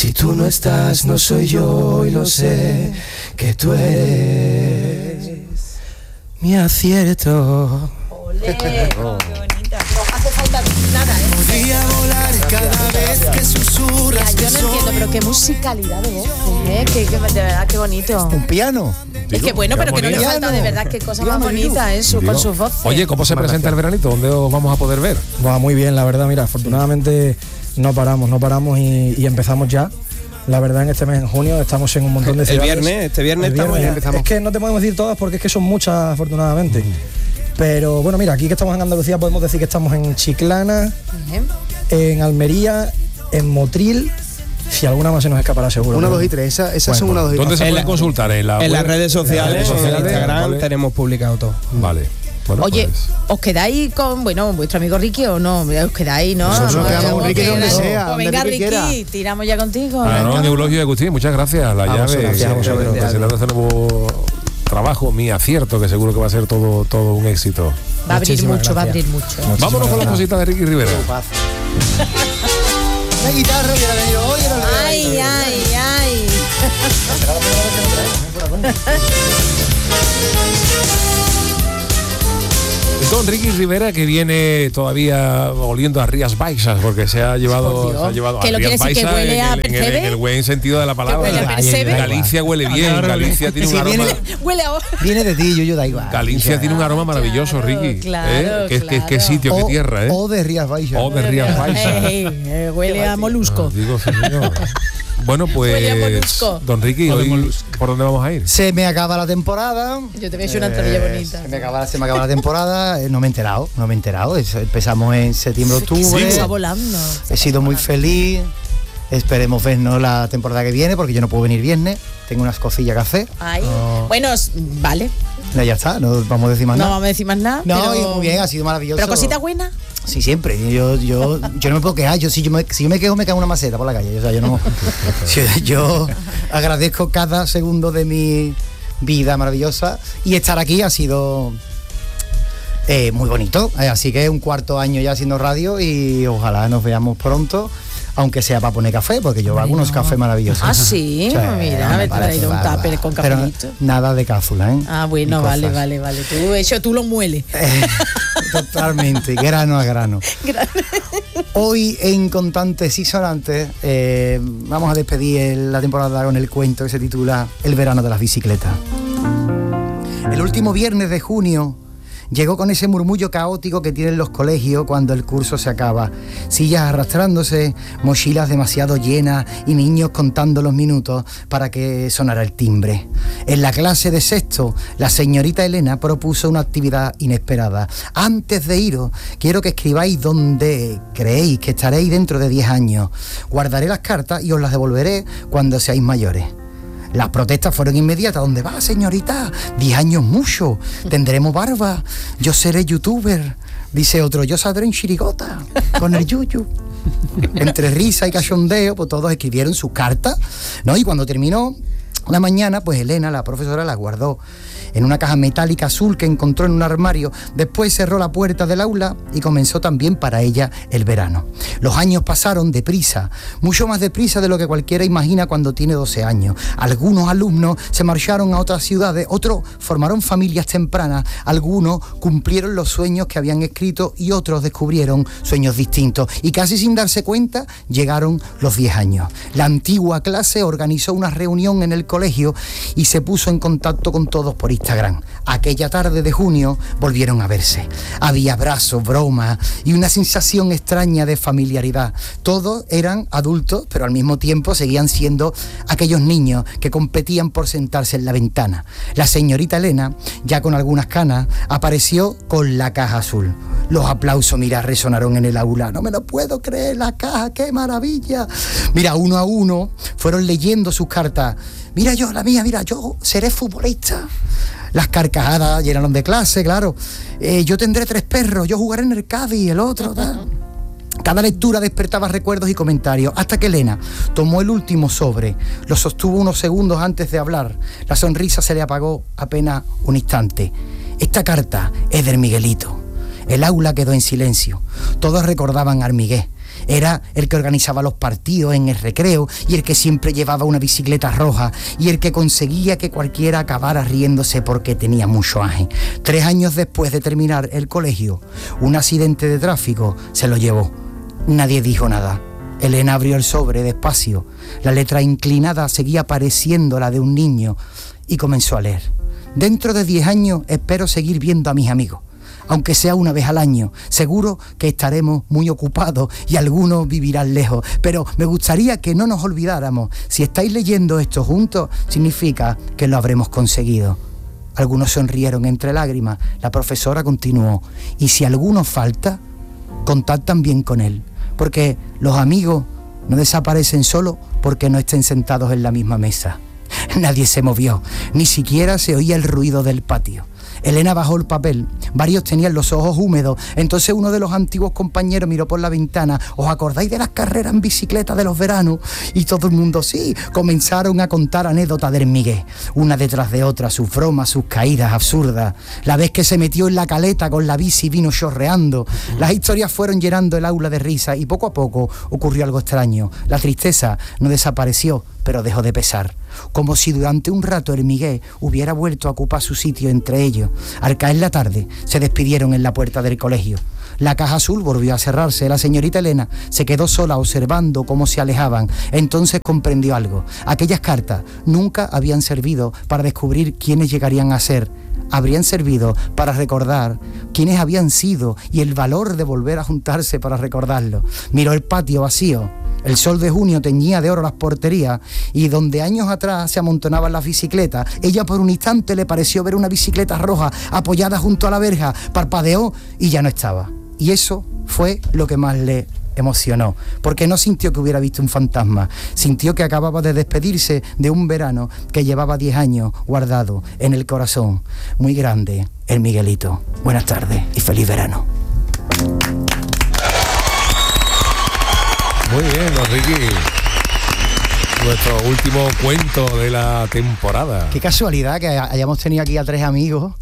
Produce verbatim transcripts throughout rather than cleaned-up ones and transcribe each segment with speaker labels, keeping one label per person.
Speaker 1: Si tú no estás, no soy yo y lo sé, que tú eres mi acierto.
Speaker 2: Olé, qué bonita. No hace falta nada, ¿eh?
Speaker 1: Podría volar cada vez que susurras.
Speaker 2: Mira, yo no entiendo, pero qué musicalidad de voz, ¿eh? Que, que, de verdad, qué bonito.
Speaker 3: Un piano.
Speaker 2: Es que bueno, pero que no le falta de verdad, qué cosa más bonita eso, con sus voces.
Speaker 4: Oye, ¿cómo se presenta el veranito? ¿Dónde os vamos a poder ver?
Speaker 5: Va muy bien, la verdad, mira, afortunadamente no paramos, no paramos y, y empezamos ya. La verdad, en este mes, en junio, estamos en un montón de ciudades.
Speaker 3: El viernes, este viernes,
Speaker 5: el viernes
Speaker 3: estamos, empezamos.
Speaker 5: Es que no te podemos decir todas porque es que son muchas, afortunadamente. Mm. Pero bueno, mira, aquí que estamos en Andalucía podemos decir que estamos en Chiclana, uh-huh. en Almería, en Motril. Si alguna más se nos escapará seguro.
Speaker 3: Una, dos y tres, esas esa bueno, son una, dos y tres.
Speaker 4: ¿Dónde se puede consultar? En, la
Speaker 3: en las redes sociales,
Speaker 4: en, las redes sociales,
Speaker 3: en Instagram,
Speaker 4: vale.
Speaker 3: Tenemos publicado todo.
Speaker 4: Vale. Bueno,
Speaker 2: Oye,
Speaker 4: pues.
Speaker 2: ¿os quedáis con, bueno, vuestro amigo Ricky o no? ¿Os quedáis, no?
Speaker 3: Nosotros nos quedamos con Ricky donde sea.
Speaker 2: Pues venga, Ricky,
Speaker 3: quiera.
Speaker 2: tiramos ya contigo.
Speaker 4: Ah, no, Neulogio y Agustín, muchas gracias. La
Speaker 5: a
Speaker 4: llave.
Speaker 5: Gracias a vosotros.
Speaker 4: Gracias a nuevo trabajo, mi acierto, que seguro que va a ser todo, todo un éxito.
Speaker 2: Va a abrir
Speaker 5: Muchísimas
Speaker 2: mucho,
Speaker 5: gracias.
Speaker 2: va a abrir mucho.
Speaker 5: Muchísimas
Speaker 4: Vámonos con las cositas de Ricky Rivera.
Speaker 3: La guitarra hubiera venido hoy.
Speaker 2: Ay, ay, ay.
Speaker 4: Don Ricky Rivera, que viene todavía oliendo a Rías Baixas, porque se ha llevado, se ha llevado
Speaker 2: ¿Qué
Speaker 4: a
Speaker 2: lo
Speaker 4: Rías
Speaker 2: quiere decir,
Speaker 4: Baixas
Speaker 2: que huele a
Speaker 4: en, el, en, el,
Speaker 2: Percebe?
Speaker 4: en el buen sentido de la palabra.
Speaker 2: ¿Que huele a Percebe?
Speaker 4: Galicia huele bien, Galicia tiene un aroma.
Speaker 2: Huele a...
Speaker 3: Viene de ti, yo, yo da igual.
Speaker 4: Galicia tiene un aroma maravilloso,
Speaker 2: Claro,
Speaker 4: Ricky.
Speaker 2: claro,
Speaker 4: ¿eh? ¿Qué,
Speaker 2: claro.
Speaker 4: qué, qué sitio, qué
Speaker 3: O-
Speaker 4: tierra, ¿eh?
Speaker 3: O de Rías Baixas.
Speaker 4: O de Rías Baixas.
Speaker 2: Ey, eh, huele a molusco.
Speaker 4: Ah, digo, sí, señor. Bueno,
Speaker 2: Huele a
Speaker 4: pues,
Speaker 2: molusco.
Speaker 4: don Ricky, hoy, ¿por dónde vamos a ir?
Speaker 3: Se me acaba la temporada.
Speaker 2: Yo te voy a hacer una tortilla bonita.
Speaker 3: Se me acaba, se me acaba la temporada. eh, No me he enterado, no me he enterado. Es- Empezamos en septiembre, octubre.
Speaker 2: Sí, está volando.
Speaker 3: He sido muy feliz. Esperemos vernos la temporada que viene, porque yo no puedo venir viernes. Tengo unas cosillas que hacer.
Speaker 2: Ay.
Speaker 3: No.
Speaker 2: Bueno, s- vale.
Speaker 3: No, ya está, no vamos a decir más
Speaker 2: No
Speaker 3: nada.
Speaker 2: vamos a decir más nada.
Speaker 3: No,
Speaker 2: pero...
Speaker 3: y muy bien, ha sido maravilloso.
Speaker 2: Pero cosita buena.
Speaker 3: Sí, siempre. Yo, yo, yo no me puedo quejar. Yo, si, yo me, si yo me quejo, me cago en una maceta por la calle. O sea, yo no. yo, yo agradezco cada segundo de mi vida maravillosa. Y estar aquí ha sido eh, muy bonito. Eh, así que un cuarto año ya haciendo radio y ojalá nos veamos pronto. Aunque sea para poner café, porque yo hago unos cafés maravillosos.
Speaker 2: Ah, sí.
Speaker 3: Sí,
Speaker 2: Mira, me he
Speaker 3: parece
Speaker 2: traído un
Speaker 3: bárbaro.
Speaker 2: tupper con
Speaker 3: Pero
Speaker 2: cafelito.
Speaker 3: nada de cápsula, ¿eh?
Speaker 2: Ah, bueno,
Speaker 3: Ni
Speaker 2: vale,
Speaker 3: cosas.
Speaker 2: vale, vale. Tú, eso tú lo mueles.
Speaker 3: Eh, totalmente, grano a grano. Hoy en Contantes y Sonantes eh, vamos a despedir el- la temporada con el cuento que se titula El verano de las bicicletas. El último viernes de junio llegó con ese murmullo caótico que tienen los colegios cuando el curso se acaba. Sillas arrastrándose, mochilas demasiado llenas y niños contando los minutos para que sonara el timbre. En la clase de sexto, la señorita Elena propuso una actividad inesperada. Antes de iros, quiero que escribáis dónde creéis que estaréis dentro de diez años. Guardaré las cartas y os las devolveré cuando seáis mayores. Las protestas fueron inmediatas. ¿Dónde va, señorita? Diez años mucho. Tendremos barba. Yo seré youtuber. Dice otro, yo saldré en chirigota con el yuyu. Entre risa y cachondeo, pues todos escribieron sus cartas, ¿no? Y cuando terminó la mañana, pues Elena, la profesora, la guardó en una caja metálica azul que encontró en un armario. Después cerró la puerta del aula y comenzó también para ella el verano. Los años pasaron deprisa, mucho más deprisa de lo que cualquiera imagina cuando tiene doce años. Algunos alumnos se marcharon a otras ciudades, otros formaron familias tempranas, algunos cumplieron los sueños que habían escrito y otros descubrieron sueños distintos. Y casi sin darse cuenta, llegaron los diez años. La antigua clase organizó una reunión en el colegio y se puso en contacto con todos por Instagram. Aquella tarde de junio volvieron a verse. Había abrazos, bromas y una sensación extraña de familiaridad. Todos eran adultos, pero al mismo tiempo seguían siendo aquellos niños que competían por sentarse en la ventana. La señorita Elena, ya con algunas canas, apareció con la caja azul. Los aplausos, mira, resonaron en el aula. No me lo puedo creer, la caja, qué maravilla. Mira, uno a uno fueron leyendo sus cartas. Mira yo, la mía, mira, yo seré futbolista. Las carcajadas llenaron de clase, claro. Eh, yo tendré tres perros, yo jugaré en el Cádiz, el otro, tal. Cada lectura despertaba recuerdos y comentarios, hasta que Elena tomó el último sobre, lo sostuvo unos segundos antes de hablar. La sonrisa se le apagó apenas un instante. Esta carta es del Miguelito. El aula quedó en silencio. Todos recordaban a Armigué, Era el que organizaba los partidos en el recreo y el que siempre llevaba una bicicleta roja y el que conseguía que cualquiera acabara riéndose porque tenía mucho aje. Tres años después de terminar el colegio, un accidente de tráfico se lo llevó. Nadie dijo nada. Elena abrió el sobre despacio. La letra inclinada seguía pareciendo la de un niño y comenzó a leer. Dentro de diez años espero seguir viendo a mis amigos, aunque sea una vez al año. Seguro que estaremos muy ocupados y algunos vivirán lejos, pero me gustaría que no nos olvidáramos. Si estáis leyendo esto juntos, significa que lo habremos conseguido. Algunos sonrieron entre lágrimas. La profesora continuó. Y si alguno falta, contad también con él, porque los amigos no desaparecen solo porque no estén sentados en la misma mesa. Nadie se movió, ni siquiera se oía el ruido del patio. Elena bajó el papel, varios tenían los ojos húmedos, entonces uno de los antiguos compañeros miró por la ventana. ¿Os acordáis de las carreras en bicicleta de los veranos? Y todo el mundo sí, comenzaron a contar anécdotas del Miguel, una detrás de otra, sus bromas, sus caídas absurdas, la vez que se metió en la caleta con la bici y vino chorreando. Las historias fueron llenando el aula de risa y poco a poco ocurrió algo extraño. La tristeza no desapareció, pero dejó de pesar, como si durante un rato el Miguel hubiera vuelto a ocupar su sitio entre ellos. Al caer la tarde, se despidieron en la puerta del colegio. La caja azul volvió a cerrarse. La señorita Elena se quedó sola observando cómo se alejaban. Entonces comprendió algo. Aquellas cartas nunca habían servido para descubrir quiénes llegarían a ser. Habrían servido para recordar quiénes habían sido y el valor de volver a juntarse para recordarlo. Miró el patio vacío. El sol de junio teñía de oro las porterías y donde años atrás se amontonaban las bicicletas, ella por un instante le pareció ver una bicicleta roja apoyada junto a la verja, parpadeó y ya no estaba. Y eso fue lo que más le emocionó, porque no sintió que hubiera visto un fantasma, sintió que acababa de despedirse de un verano que llevaba diez años guardado en el corazón. Muy grande, el Miguelito. Buenas tardes y feliz verano.
Speaker 4: Muy bien, don Ricky. Nuestro último cuento de la temporada.
Speaker 3: Qué casualidad que hayamos tenido aquí a tres amigos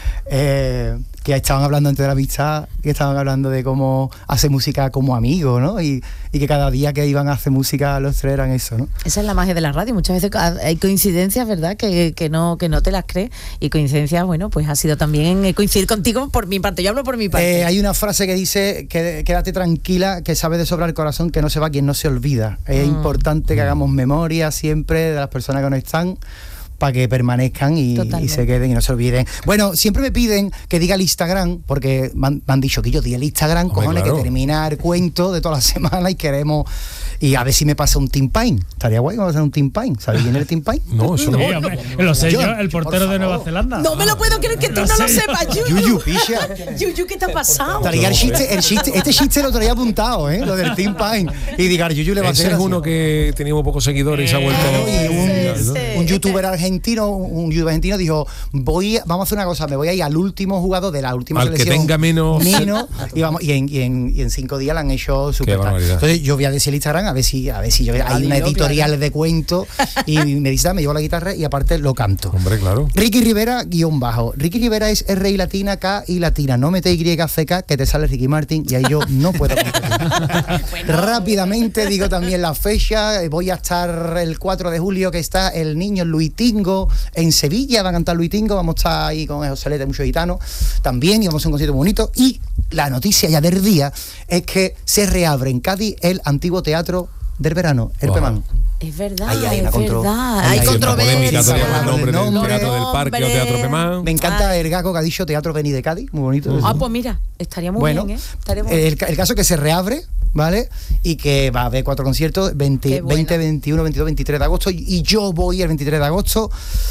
Speaker 3: eh, que estaban hablando entre la amistad, que estaban hablando de cómo hacer música como amigos, ¿no? Y, y que cada día que iban a hacer música los tres eran eso, ¿no?
Speaker 2: Esa es la magia de la radio. Muchas veces hay coincidencias, ¿verdad? Que, que, no, que no te las crees. Y coincidencias, bueno, pues ha sido también coincidir contigo por mi parte. Yo hablo por mi parte.
Speaker 3: Eh, hay una frase que dice, que, quédate tranquila, que sabe de sobra el corazón, que no se va quien no se olvida. Es mm. importante que hagamos memoria siempre de las personas que no están, para que permanezcan y, y se queden y no se olviden. Bueno, siempre me piden que diga el Instagram, porque me han, me han dicho que yo diga el Instagram, Hombre, cojones, claro. que termina el cuento de toda la semana y queremos... Y a ver si me pasa un Team Pine. Estaría guay que me pasa un Team Pine. ¿Sabes quién es el Team Pine?
Speaker 4: No, eso no.
Speaker 6: no, no. no. Lo sé yo, el portero de Nueva Zelanda.
Speaker 2: No me lo puedo creer que tú no, no lo sepas, Yuyu.
Speaker 3: Yuyu, picha.
Speaker 2: Yuyu, ¿qué te ha pasado?
Speaker 3: Estaría el chiste, el chiste, este chiste lo traía apuntado, ¿eh? Lo del Team Pine. Y diga, Yuyu le va a hacer.
Speaker 4: Ese es uno que teníamos pocos seguidores y se ha vuelto.
Speaker 3: Y un, sí, sí. un youtuber argentino, un youtuber argentino dijo, voy, vamos a hacer una cosa, me voy a ir al último jugador de la última
Speaker 4: al
Speaker 3: selección.
Speaker 4: Al que tenga menos.
Speaker 3: menos y, vamos, y, en, y, en, y en cinco días la han hecho súper tarde. Entonces yo voy a decir el Instagram a ver si, a ver si yo hay una editorial claro. de cuentos y me dice, me llevo la guitarra y aparte lo canto.
Speaker 4: Hombre, claro.
Speaker 3: Ricky Rivera, guión bajo. Ricky Rivera es R y latina, K y latina. No mete Y, C, K, que te sale Ricky Martin y ahí yo no puedo competir. bueno. Rápidamente digo también la fecha. Voy a estar el cuatro de julio, que está el niño Luitingo en Sevilla. Va a cantar Luitingo. Vamos a estar ahí con José Lete, mucho gitano también, y vamos a un concierto bonito. Y la noticia ya del día es que se reabre en Cádiz el antiguo teatro del verano, el wow. Pemán.
Speaker 2: Es verdad,
Speaker 3: ahí hay
Speaker 2: es
Speaker 3: una contro-
Speaker 2: verdad.
Speaker 3: Hay,
Speaker 2: hay controversia.
Speaker 4: El nombre del
Speaker 3: nombre.
Speaker 4: Teatro del Parque o Teatro Pemán.
Speaker 3: Me encanta Ay. el gago que ha dicho Teatro Beni de Cádiz, muy bonito.
Speaker 2: Ah, pues mira, estaría muy
Speaker 3: bueno,
Speaker 2: bien, ¿eh? Estaría muy
Speaker 3: el, el caso es que se reabre, ¿vale? Y que va a haber cuatro conciertos, veinte, veinte, veintiuno, veintidós, veintitrés de agosto, y yo voy el veintitrés de agosto,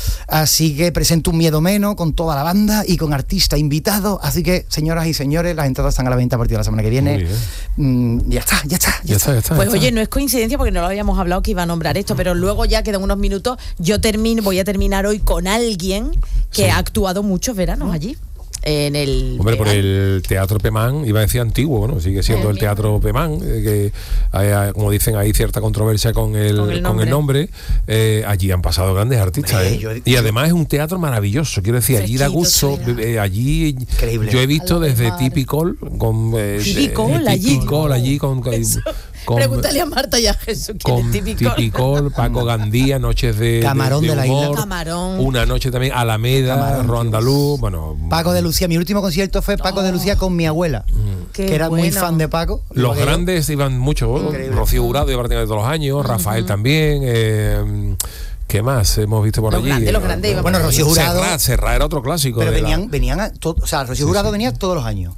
Speaker 3: así que presento Un Miedo Menos con toda la banda y con artistas invitados, así que, señoras y señores, las entradas están a la venta a partir de la semana que viene. Mm, ya está, ya está, ya,
Speaker 4: ya está, ya está.
Speaker 2: Pues
Speaker 4: ya
Speaker 2: oye,
Speaker 4: está.
Speaker 2: no es coincidencia porque no lo habíamos hablado que iba a nombrar esto, pero luego ya quedan unos minutos, yo termino, voy a terminar hoy con alguien que sí. ha actuado muchos veranos allí. en el...
Speaker 4: Hombre, por el Teatro Pemán, iba a decir antiguo, bueno, sigue siendo el, el Teatro Pemán, eh, que hay, como dicen, hay cierta controversia con el, con el nombre. Con el nombre. Eh, allí han pasado grandes artistas, eh, yo, y además es un teatro maravilloso, quiero decir, allí da gusto, eh, allí increíble. Yo he visto desde Tipicol, con eh,
Speaker 2: Tipicol, allí,
Speaker 4: Tipicol, allí con, con, con
Speaker 2: pregúntale a Marta y a Jesús
Speaker 4: con Tipicol, Tipicol Paco Gandía, noches de
Speaker 3: Camarón de, de, de
Speaker 4: humor,
Speaker 3: la isla,
Speaker 2: Camarón,
Speaker 4: una noche también Alameda, Roandalú, bueno,
Speaker 3: Paco de Lucía, mi último concierto fue Paco oh. de Lucía con mi abuela, mm. que era bueno. muy fan de Paco.
Speaker 4: Los grandes yo. iban mucho, increíble. Rocío Jurado iba prácticamente todos los años, uh-huh. Rafael también, eh, ¿qué más hemos visto por
Speaker 2: los
Speaker 4: allí?
Speaker 2: Grandes, los grandes,
Speaker 3: bueno, Rocío Jurado.
Speaker 4: Serrat, Serrat era otro clásico.
Speaker 3: Pero venían, la... venían a to, o sea, Rocío Jurado sí, sí. venía todos los años.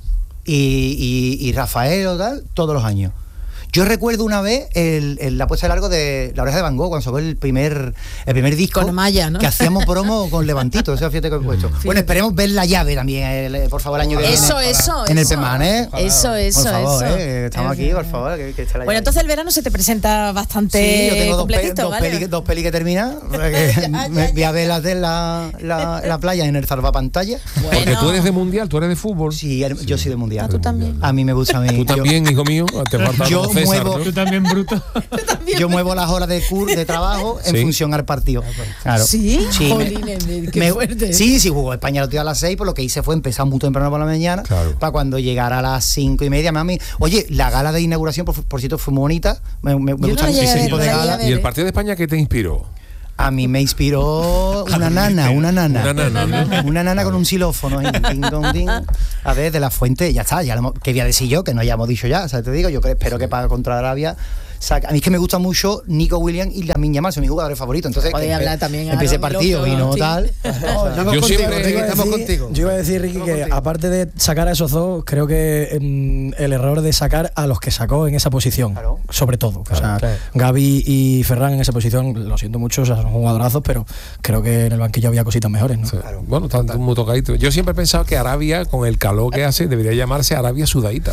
Speaker 3: Y, y, y Rafael o tal, todos los años. Yo recuerdo una vez el, el, la puesta de largo de La Oreja de Van Gogh, cuando sacó el primer, el primer disco
Speaker 2: con Maya, ¿no?
Speaker 3: Que hacíamos promo con Levantito, o sea, fíjate que he puesto. Sí. Bueno, esperemos ver La Llave también, el, por favor, el año que viene.
Speaker 2: Eso, eso,
Speaker 3: en
Speaker 2: eso.
Speaker 3: el Pemán, ¿eh?
Speaker 2: Eso, eso,
Speaker 3: por favor,
Speaker 2: eso.
Speaker 3: ¿eh? Estamos aquí, por favor, que, que esté la
Speaker 2: Bueno, entonces el verano se te presenta bastante
Speaker 3: sí, yo tengo
Speaker 2: completito,
Speaker 3: dos,
Speaker 2: ¿vale?
Speaker 3: peli, dos peli que terminan. Voy a ver las de la, la, la playa en el salvapantalla.
Speaker 4: Bueno. Porque tú eres de mundial, tú eres de fútbol.
Speaker 3: Sí, yo soy de mundial.
Speaker 2: ¿Ah, tú también?
Speaker 3: A mí me gusta a mí.
Speaker 4: Tú también, hijo mío. Te falta
Speaker 3: yo
Speaker 4: César,
Speaker 3: muevo.
Speaker 4: ¿no?
Speaker 6: Tú también, bruto.
Speaker 3: Yo muevo las horas de cur, de trabajo en ¿sí? función al partido. Claro.
Speaker 2: ¿Sí?
Speaker 3: Sí,
Speaker 2: Jolines,
Speaker 3: me,
Speaker 2: qué
Speaker 3: me,
Speaker 2: fuerte.
Speaker 3: Sí, sí, jugó España lo tío a las seis, pues lo que hice fue empezar muy temprano por la mañana, claro. para cuando llegara a las cinco y media, mami. Oye, la gala de inauguración, por, por cierto, fue muy bonita. Me, me, me gusta ese tipo de gala.
Speaker 4: ¿Y el partido de España qué te inspiró?
Speaker 3: A mí me inspiró una nana, una nana.
Speaker 4: Una nana, ¿no?
Speaker 3: Una nana con un xilófono. Ding, dong, ding. A ver, de la Fuente, ya está. Ya lo, ¿qué voy a decir yo? Que no hayamos dicho ya. O sea, te digo, yo espero que para contra Arabia. A mí es que me gusta mucho Nico Williams y Lamine Yamal, son mis jugadores favoritos. Entonces,
Speaker 2: podría hablar también
Speaker 3: empiece partido y no sí. tal.
Speaker 5: No, yo, siempre, contigo, estamos contigo. Yo iba a decir, Ricky, que contigo. Aparte de sacar a esos dos, creo que mm, el error de sacar a los que sacó en esa posición, claro. sobre todo. Claro, o sea, claro. Gavi y Ferran en esa posición, lo siento mucho, o sea, son jugadorazos, pero creo que en el banquillo había cositas mejores, ¿no?
Speaker 4: Sí. Claro. Bueno, tanto muy tocadito. Yo siempre he pensado que Arabia, con el calor que hace, debería llamarse Arabia Sudaita.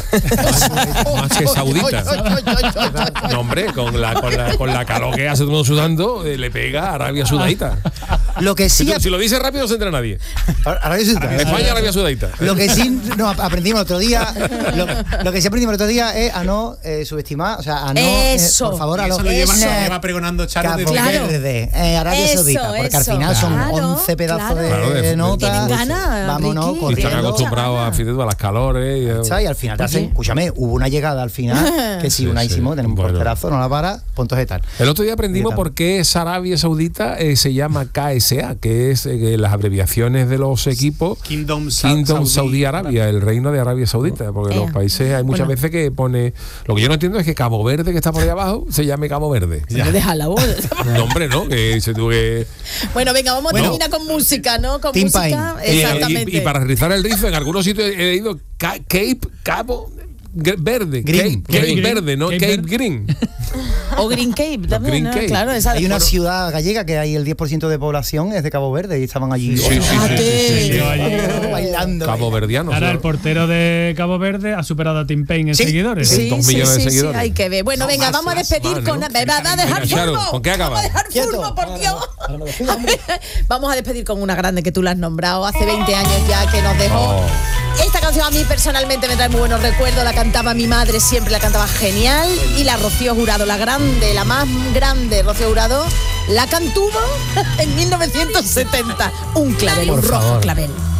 Speaker 4: Más que Saudita. No, hombre, con la Con la, con la calor que hace todo el mundo sudando, eh, le pega a Arabia Sudaita.
Speaker 3: Lo que sí,
Speaker 4: si, si lo dice rápido, no se entra nadie.
Speaker 3: Arabia Sudaita.
Speaker 4: España, Arabia Sudaita.
Speaker 3: Lo que sí no, aprendimos el otro día, lo, lo que sí aprendimos el otro día es a no eh, subestimar, o sea, a no, eh, por favor, a los
Speaker 7: eso lo lleva, eso. lleva pregonando Charo de
Speaker 3: claro. Verde, eh, Arabia eso, Saudita, porque eso. al final son claro, once pedazos claro. de, claro, de, de notas.
Speaker 2: Gana,
Speaker 3: vámonos,
Speaker 4: y están acostumbrados a, a las calores. Y,
Speaker 3: y al final te hacen, escúchame, hubo una llegada al final que si sí, una hicimos, sí. tenemos un porterazo, no la para, puntos de tal.
Speaker 4: El otro día aprendimos por qué Arabia Saudita eh, se llama K S A, que es eh, las abreviaciones de los equipos
Speaker 7: Kingdom,
Speaker 4: Kingdom Saudi Arabia, el reino de Arabia Saudita, porque eh. los países hay muchas bueno. veces que pone. Lo que yo no entiendo es que Cabo Verde, que está por ahí abajo, se llame Cabo Verde.
Speaker 2: Ya. Deja la voz.
Speaker 4: No, hombre, no, que se tuve.
Speaker 2: Bueno, venga, vamos bueno, a terminar con música, ¿no? Con música.
Speaker 4: Pine. Exactamente. Y, y, y para rizar el rizo, en algunos sitios he ido Cape, Cabo. Verde,
Speaker 3: Green,
Speaker 4: Cape,
Speaker 3: Green,
Speaker 4: Cape Verde, no
Speaker 6: Cape
Speaker 4: Cape
Speaker 6: Verde.
Speaker 4: Green.
Speaker 2: O Green Cape también,
Speaker 4: Green
Speaker 2: ¿no?
Speaker 4: Cape.
Speaker 2: Claro, esa
Speaker 3: hay una
Speaker 2: bueno.
Speaker 3: ciudad gallega que hay el diez por ciento de población es de Cabo Verde y estaban allí.
Speaker 4: Sí, sí, sí, sí, sí, sí,
Speaker 3: sí. Bailando.
Speaker 4: Cabo Verdiano.
Speaker 6: Ahora el portero de Cabo Verde ha superado a Tim Payne en
Speaker 3: sí.
Speaker 6: seguidores.
Speaker 2: Sí,
Speaker 4: dos
Speaker 2: sí,
Speaker 4: millones
Speaker 2: sí,
Speaker 4: de
Speaker 2: sí,
Speaker 4: seguidores.
Speaker 2: hay que ver. Bueno, no, venga, más, vamos a despedir más, con. ¿no? Me va a dejar furbo.
Speaker 4: ¿Con qué acaba?
Speaker 2: Vamos a dejar furbo, por Dios. Vamos a despedir con una grande que tú la has nombrado hace veinte años ya, que nos dejó. Oh. Esta canción a mí personalmente me trae muy buenos recuerdos. La cantaba mi madre, siempre la cantaba genial. Y la Rocío Jurado, la grande, la más grande Rocío Jurado, la cantuvo en mil novecientos setenta. Un clavel, un rojo clavel.